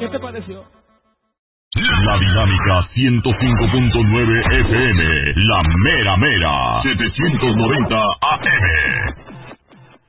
¿Qué te pareció? La Dinámica 105.9 FM, la mera mera, 790 AM.